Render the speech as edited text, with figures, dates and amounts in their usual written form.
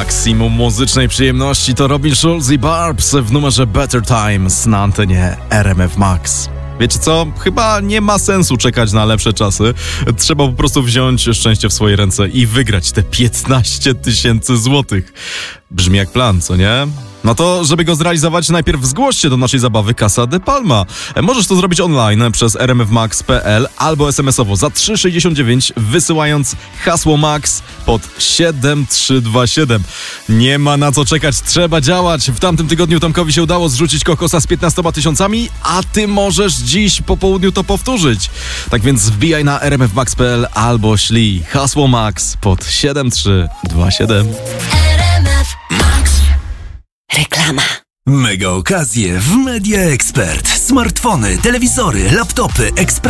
Maksimum muzycznej przyjemności to Robin Schulz i Barbs w numerze Better Times na antenie RMF Max. Wiecie co? Chyba nie ma sensu czekać na lepsze czasy. Trzeba po prostu wziąć szczęście w swoje ręce i wygrać te 15 000 złotych. Brzmi jak plan, co nie? No to, żeby go zrealizować, najpierw zgłoś się do naszej zabawy Casa de Palma. Możesz to zrobić online przez rmfmax.pl albo SMS-owo za 3,69 wysyłając hasło MAX pod 7327. Nie ma na co czekać, trzeba działać. W tamtym tygodniu Tomkowi się udało zrzucić kokosa z 15 000, a ty możesz dziś po południu to powtórzyć. Tak więc wbijaj na rmfmax.pl albo ślij hasło MAX pod 7327. Reklama. Mega okazje w Media Expert. Smartfony, telewizory, laptopy, ekspres.